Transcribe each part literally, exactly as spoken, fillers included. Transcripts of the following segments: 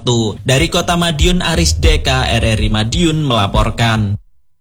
satu. Dari Kota Madiun, Aris Deka, R R I Madiun melaporkan.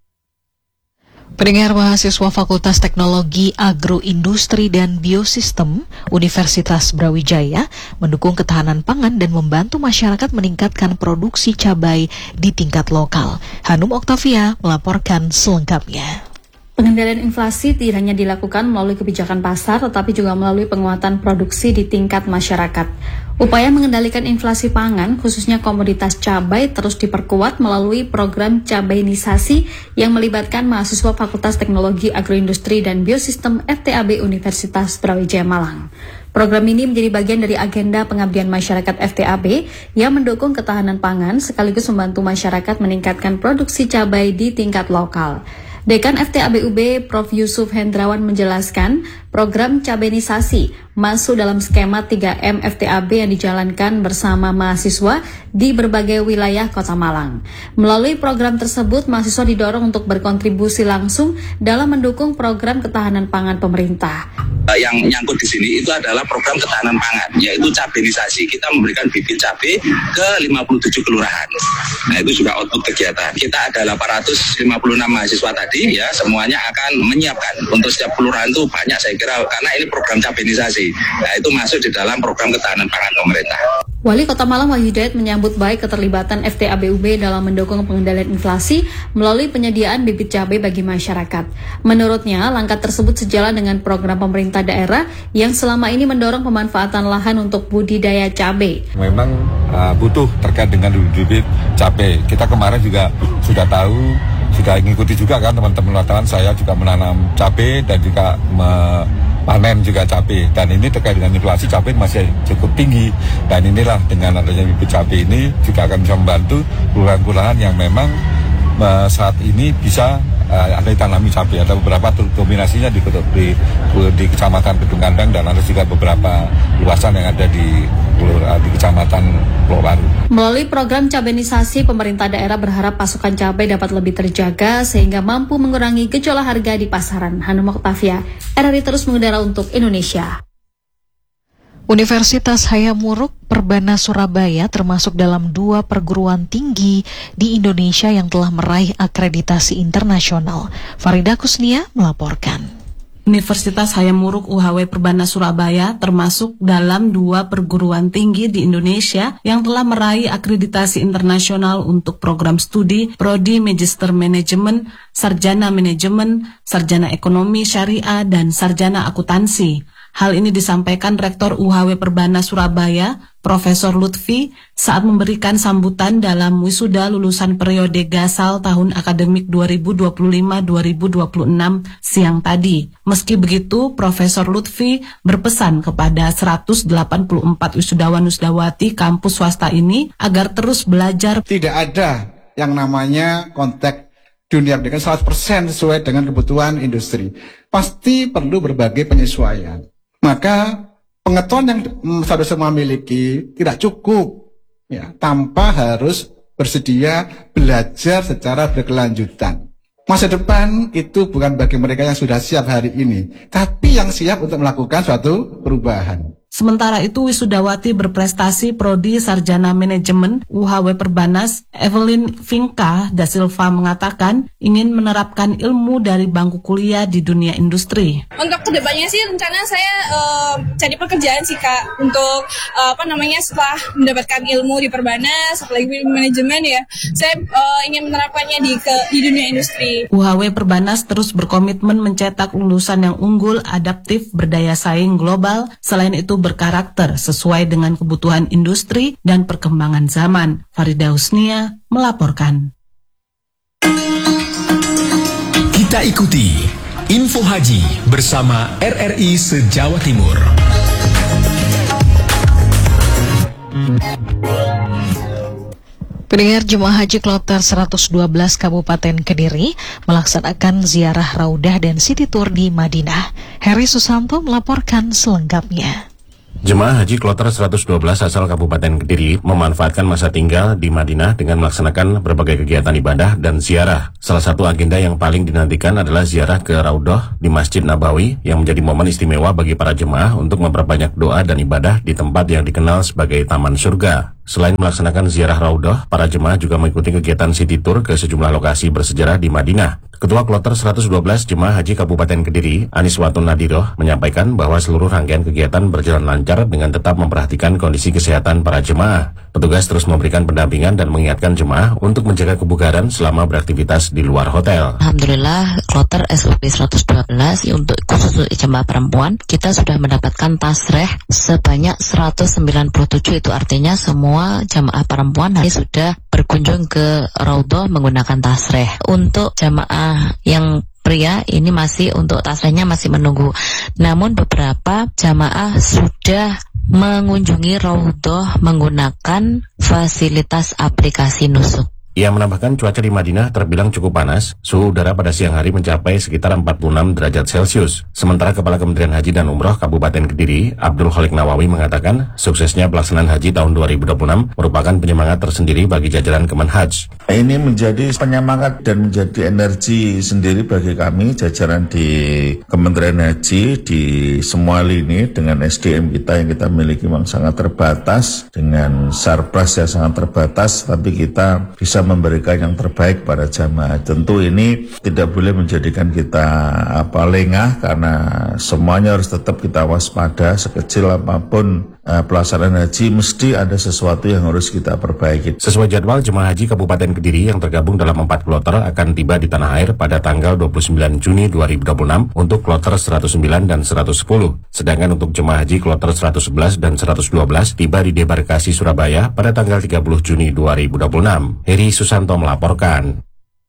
Pendengar, mahasiswa Fakultas Teknologi Agroindustri dan Biosistem Universitas Brawijaya mendukung ketahanan pangan dan membantu masyarakat meningkatkan produksi cabai di tingkat lokal. Hanum Oktavia melaporkan selengkapnya. Pengendalian inflasi tidak hanya dilakukan melalui kebijakan pasar, tetapi juga melalui penguatan produksi di tingkat masyarakat. Upaya mengendalikan inflasi pangan, khususnya komoditas cabai, terus diperkuat melalui program cabainisasi yang melibatkan mahasiswa Fakultas Teknologi Agroindustri dan Biosistem F T A B Universitas Brawijaya Malang. Program ini menjadi bagian dari agenda pengabdian masyarakat F T A B yang mendukung ketahanan pangan sekaligus membantu masyarakat meningkatkan produksi cabai di tingkat lokal. Dekan F T A B U B Profesor Yusuf Hendrawan menjelaskan, program cabainisasi masuk dalam skema tiga M F T A B yang dijalankan bersama mahasiswa di berbagai wilayah Kota Malang. Melalui program tersebut, mahasiswa didorong untuk berkontribusi langsung dalam mendukung program ketahanan pangan pemerintah. Yang nyangkut di sini itu adalah program ketahanan pangan, yaitu cabainisasi. Kita memberikan bibit cabai ke lima puluh tujuh kelurahan. Nah, itu juga output kegiatan. Kita ada delapan ratus lima puluh enam mahasiswa tadi, ya, semuanya akan menyiapkan. Untuk setiap kelurahan itu banyak, saya kira, karena ini program cabainisasi. Nah, itu masuk di dalam program ketahanan pangan pemerintah. Wali Kota Malang Wahyu Hidayat menyambut baik keterlibatan F T A B U B dalam mendukung pengendalian inflasi melalui penyediaan bibit cabai bagi masyarakat. Menurutnya, langkah tersebut sejalan dengan program pemerintah daerah yang selama ini mendorong pemanfaatan lahan untuk budidaya cabai. Memang uh, butuh terkait dengan bibit cabai. Kita kemarin juga sudah tahu, sudah mengikuti juga kan teman-teman wartawan, saya juga menanam cabai dan juga me panen juga cabai, dan ini terkait dengan inflasi cabai masih cukup tinggi, dan inilah dengan adanya bibit cabai ini juga akan bisa membantu kelurahan-kelurahan yang memang uh, saat ini bisa uh, ada tanami cabai. Ada beberapa dominasinya di, di, di Kecamatan Kedung Kandang, dan ada juga beberapa luasan yang ada di, di Kecamatan Pulau Baru. Melalui program cabainisasi, pemerintah daerah berharap pasokan cabai dapat lebih terjaga sehingga mampu mengurangi gejolak harga di pasaran. Hanum Oktavia, R R I terus mengudara untuk Indonesia. Universitas Hayam Wuruk Perbana Surabaya termasuk dalam dua perguruan tinggi di Indonesia yang telah meraih akreditasi internasional. Farida Kusnia melaporkan. Universitas Hayam Wuruk U H W Perbana Surabaya termasuk dalam dua perguruan tinggi di Indonesia yang telah meraih akreditasi internasional untuk program studi Prodi Magister Manajemen, Sarjana Manajemen, Sarjana Ekonomi Syariah, dan Sarjana Akuntansi. Hal ini disampaikan Rektor U H W Perbana Surabaya, Profesor Lutfi, saat memberikan sambutan dalam wisuda lulusan periode Gasal tahun akademik dua ribu dua puluh lima dua ribu dua puluh enam siang tadi. Meski begitu, Profesor Lutfi berpesan kepada seratus delapan puluh empat wisudawan-wisudawati kampus swasta ini agar terus belajar. Tidak ada yang namanya konteks dunia pendidikan seratus persen sesuai dengan kebutuhan industri. Pasti perlu berbagai penyesuaian. Maka pengetahuan yang saudara semua miliki tidak cukup, ya, tanpa harus bersedia belajar secara berkelanjutan. Masa depan itu bukan bagi mereka yang sudah siap hari ini, tapi yang siap untuk melakukan suatu perubahan. Sementara itu, wisudawati berprestasi Prodi Sarjana Manajemen U H W Perbanas, Evelyn Vinka da Silva mengatakan ingin menerapkan ilmu dari bangku kuliah di dunia industri. Untuk kedepannya sih rencana saya uh, cari pekerjaan sih Kak, untuk uh, apa namanya setelah mendapatkan ilmu di Perbanas, apalagi manajemen ya, saya uh, ingin menerapkannya di ke di dunia industri. U H W Perbanas terus berkomitmen mencetak lulusan yang unggul, adaptif, berdaya saing global, selain itu berkarakter sesuai dengan kebutuhan industri dan perkembangan zaman. Farida Husnia melaporkan. Kita ikuti Info Haji bersama R R I se-Jawa Timur. Pendengar, jemaah haji kloter seratus dua belas Kabupaten Kediri melaksanakan ziarah Raudah dan City Tour di Madinah. Heri Susanto melaporkan selengkapnya. Jemaah haji kloter seratus dua belas asal Kabupaten Kediri memanfaatkan masa tinggal di Madinah dengan melaksanakan berbagai kegiatan ibadah dan ziarah. Salah satu agenda yang paling dinantikan adalah ziarah ke Raudhah di Masjid Nabawi yang menjadi momen istimewa bagi para jemaah untuk memperbanyak doa dan ibadah di tempat yang dikenal sebagai Taman Surga. Selain melaksanakan ziarah Raudhah, para jemaah juga mengikuti kegiatan city tour ke sejumlah lokasi bersejarah di Madinah. Ketua Kloter seratus dua belas Jemaah Haji Kabupaten Kediri, Aniswatun Nadiroh, menyampaikan bahwa seluruh rangkaian kegiatan berjalan lancar dengan tetap memperhatikan kondisi kesehatan para jemaah. Petugas terus memberikan pendampingan dan mengingatkan jemaah untuk menjaga kebugaran selama beraktivitas di luar hotel. Alhamdulillah, Kloter S U P seratus dua belas untuk khusus jemaah perempuan, kita sudah mendapatkan tasreh sebanyak seratus sembilan puluh tujuh, itu artinya semua jemaah perempuan hari sudah berkunjung ke Raudhah menggunakan tasreh. Untuk jemaah yang pria ini masih untuk tasrehnya masih menunggu. Namun beberapa jamaah sudah mengunjungi Raudhah menggunakan fasilitas aplikasi nusuk. Ia menambahkan cuaca di Madinah terbilang cukup panas, suhu udara pada siang hari mencapai sekitar empat puluh enam derajat Celcius. Sementara Kepala Kementerian Haji dan Umroh Kabupaten Kediri, Abdul Khalik Nawawi mengatakan, suksesnya pelaksanaan haji tahun dua ribu dua puluh enam merupakan penyemangat tersendiri bagi jajaran Kemenhaj. Ini menjadi penyemangat dan menjadi energi sendiri bagi kami, jajaran di Kementerian Haji, di semua lini, dengan S D M kita yang kita miliki memang sangat terbatas, dengan sarpras yang sangat terbatas, tapi kita bisa memberikan yang terbaik pada jamaah. Tentu ini tidak boleh menjadikan kita apa lengah, karena semuanya harus tetap kita waspada. Sekecil apapun uh, pelaksanaan haji, mesti ada sesuatu yang harus kita perbaiki. Sesuai jadwal, jemaah haji Kabupaten Kediri yang tergabung dalam empat kloter akan tiba di tanah air pada tanggal dua puluh sembilan Juni dua ribu dua puluh enam untuk kloter seratus sembilan dan seratus sepuluh. Sedangkan untuk jemaah haji kloter seratus sebelas dan seratus dua belas tiba di debarkasi Surabaya pada tanggal tiga puluh Juni dua ribu dua puluh enam. Heri Susanto melaporkan.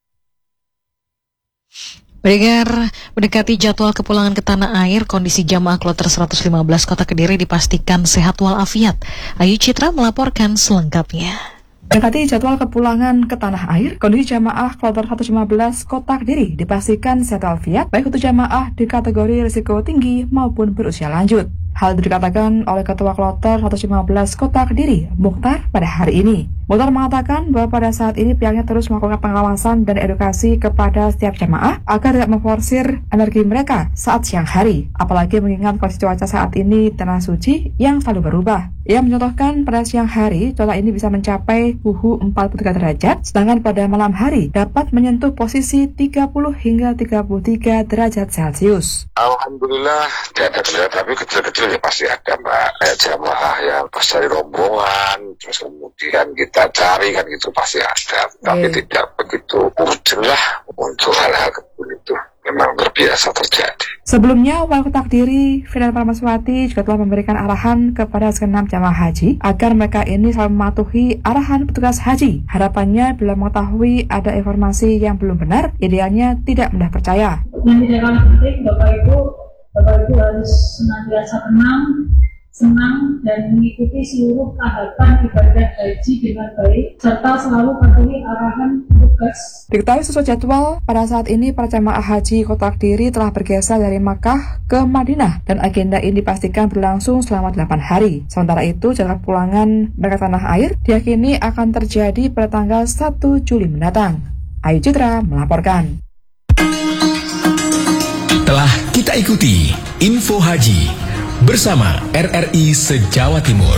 Pendengar, mendekati jadwal kepulangan ke tanah air, kondisi jamaah kloter seratus lima belas Kota Kediri dipastikan sehat walafiat. Ayu Citra melaporkan selengkapnya. Mendekati jadwal kepulangan ke tanah air, kondisi jamaah kloter seratus lima belas Kota Kediri dipastikan sehat walafiat, baik untuk jamaah di kategori risiko tinggi maupun berusia lanjut. Hal itu dikatakan oleh Ketua Kloter seratus lima belas Kota Kediri, Mukhtar, pada hari ini. Mukhtar mengatakan bahwa pada saat ini pihaknya terus melakukan pengawasan dan edukasi kepada setiap jamaah agar tidak memforsir energi mereka saat siang hari, apalagi mengingat kondisi cuaca saat ini tanah suci yang selalu berubah. Ia mencontohkan pada siang hari cuaca ini bisa mencapai suhu empat puluh tiga derajat, sedangkan pada malam hari dapat menyentuh posisi tiga puluh hingga tiga puluh tiga derajat Celcius. Alhamdulillah tidak ada kendala, tapi kecil-kecil ya pasti ada, Mbak. Kayak jamaah yang pas dari rombongan, terus kemudian kita cari kan, itu pasti ada. Tapi e. tidak begitu urgent lah untuk hal-hal itu. Memang berbiasa terjadi. Sebelumnya, Wali Kota Kediri, Firdan Parmaswati, juga telah memberikan arahan kepada segenap jamaah haji agar mereka ini selalu mematuhi arahan petugas haji. Harapannya bila mengetahui ada informasi yang belum benar, idealnya tidak mudah percaya. Yang tidak kalah penting, Bapak Ibu, Bapak Ibu harus senantiasa tenang, senang, dan mengikuti seluruh tahapan ibadah haji dengan baik, serta selalu patuhi arahan petugas. Diketahui sesuai jadwal, pada saat ini para jamaah haji Kota Kediri telah bergeser dari Makkah ke Madinah, dan agenda ini dipastikan berlangsung selama delapan hari. Sementara itu, jadwal pulangan mereka tanah air diyakini akan terjadi pada tanggal satu Juli mendatang. Ayu Citra melaporkan. Telah kita ikuti Info Haji bersama R R I se-Jawa Timur.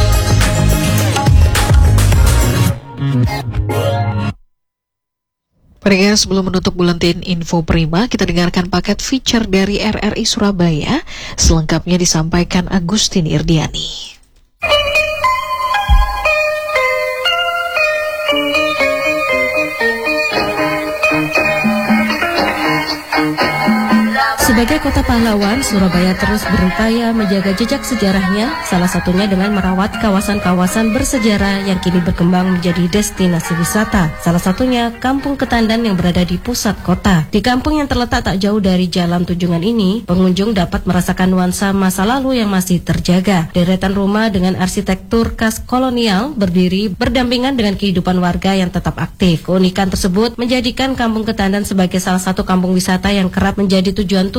Pendengar, sebelum menutup buletin Info Prima, kita dengarkan paket feature dari R R I Surabaya. Selengkapnya disampaikan Agustin Irdiani. Sebagai kota pahlawan, Surabaya terus berupaya menjaga jejak sejarahnya, salah satunya dengan merawat kawasan-kawasan bersejarah yang kini berkembang menjadi destinasi wisata. Salah satunya Kampung Ketandan yang berada di pusat kota. Di kampung yang terletak tak jauh dari Jalan Tunjungan ini, pengunjung dapat merasakan nuansa masa lalu yang masih terjaga. Deretan rumah dengan arsitektur khas kolonial berdiri berdampingan dengan kehidupan warga yang tetap aktif. Keunikan tersebut menjadikan Kampung Ketandan sebagai salah satu kampung wisata yang kerap menjadi tujuan turis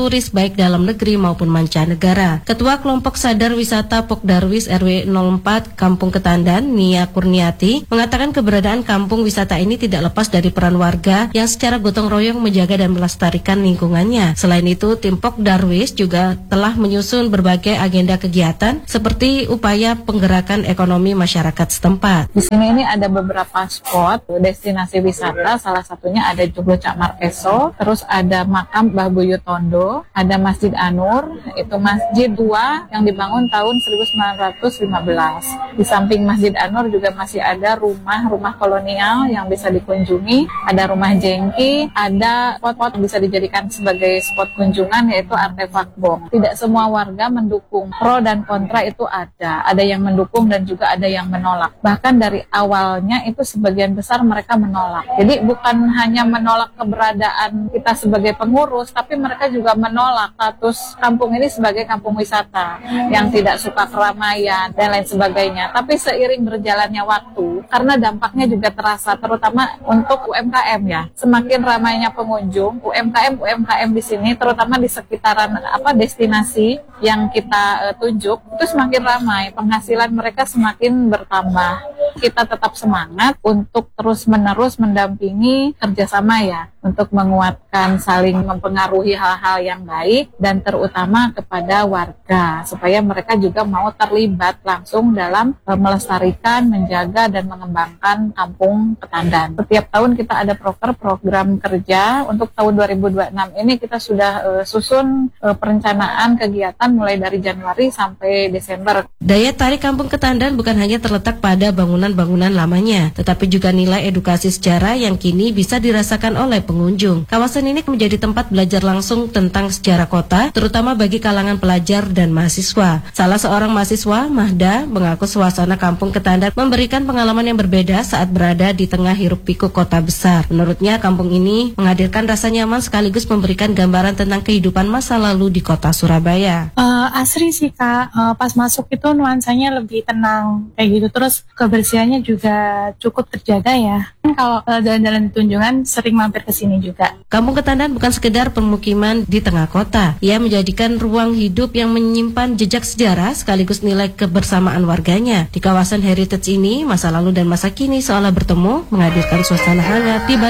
turis baik dalam negeri maupun mancanegara. Ketua Kelompok Sadar Wisata Pokdarwis R W nol empat Kampung Ketandan, Nia Kurniati, mengatakan keberadaan kampung wisata ini tidak lepas dari peran warga yang secara gotong royong menjaga dan melestarikan lingkungannya. Selain itu, tim Pokdarwis juga telah menyusun berbagai agenda kegiatan seperti upaya penggerakan ekonomi masyarakat setempat. Di sini ini ada beberapa spot destinasi wisata, salah satunya ada Joglo Cak Markeso, terus ada makam Mbah Buyu Tondo, ada Masjid Anur, itu masjid tua yang dibangun tahun seribu sembilan ratus lima belas. Di samping Masjid Anur juga masih ada rumah-rumah kolonial yang bisa dikunjungi, ada rumah jengki, ada spot-spot bisa dijadikan sebagai spot kunjungan yaitu artefak bom. Tidak semua warga mendukung, pro dan kontra itu ada, ada yang mendukung dan juga ada yang menolak. Bahkan dari awalnya itu sebagian besar mereka menolak. Jadi bukan hanya menolak keberadaan kita sebagai pengurus, tapi mereka juga menolak status kampung ini sebagai kampung wisata yang tidak suka keramaian dan lain sebagainya. Tapi seiring berjalannya waktu, karena dampaknya juga terasa, terutama untuk U M K M ya. Semakin ramainya pengunjung, U M K M U M K M di sini, terutama di sekitaran apa destinasi yang kita uh, tunjuk, itu semakin ramai, penghasilan mereka semakin bertambah. Kita tetap semangat untuk terus-menerus mendampingi kerjasama ya, untuk menguatkan saling mempengaruhi hal-hal yang baik dan terutama kepada warga supaya mereka juga mau terlibat langsung dalam uh, melestarikan, menjaga dan mengembangkan kampung Ketandan. Setiap tahun kita ada proker program kerja. Untuk tahun dua ribu dua puluh enam ini kita sudah uh, susun uh, perencanaan kegiatan mulai dari Januari sampai Desember. Daya tarik Kampung Ketandan bukan hanya terletak pada bangunan-bangunan lamanya, tetapi juga nilai edukasi sejarah yang kini bisa dirasakan oleh pengunjung. Kawasan ini menjadi tempat belajar langsung tentang sejarah kota, terutama bagi kalangan pelajar dan mahasiswa. Salah seorang mahasiswa, Mahda, mengaku suasana Kampung Ketandan memberikan pengalaman yang berbeda saat berada di tengah hiruk-pikuk kota besar. Menurutnya, kampung ini menghadirkan rasa nyaman sekaligus memberikan gambaran tentang kehidupan masa lalu di kota Surabaya. Uh, asri sih Kak, uh, pas masuk itu nuansanya lebih tenang kayak gitu, terus kebersihannya juga cukup terjaga ya. Kalau uh, jalan-jalan Tunjungan sering mampir ke sini juga. Kampung Ketandan bukan sekedar permukiman di tengah kota. Ia menjadikan ruang hidup yang menyimpan jejak sejarah sekaligus nilai kebersamaan warganya. Di kawasan heritage ini, masa lalu dan masa kini seolah bertemu, menghadirkan suasana hangat di balik